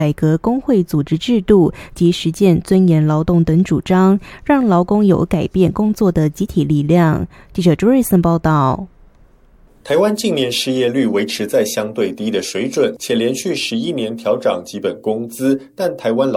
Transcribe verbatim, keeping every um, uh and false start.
改革工会组织制度及实践尊严劳动等主张，让劳工有改变工作的集体力量。记者朱瑞森报道。 台湾近年失业率维持在相对低的水准，且连续十一年调涨基本工资，但台湾劳